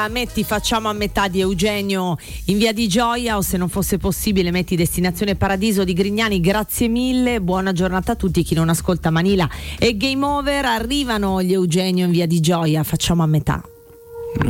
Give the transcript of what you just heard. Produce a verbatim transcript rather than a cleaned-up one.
Metti facciamo a metà di Eugenio in Via di Gioia, o se non fosse possibile metti Destinazione Paradiso di Grignani. Grazie mille, buona giornata a tutti. Chi non ascolta Manila e Game Over, arrivano gli Eugenio in Via di Gioia, facciamo a metà.